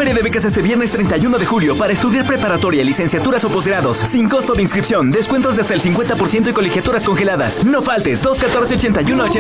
feria de becas este viernes 31 de julio para estudiar preparatoria, licenciaturas o posgrados, sin costo de inscripción, descuentos de hasta el 50% y colegiaturas congeladas. No faltes, 214-8180.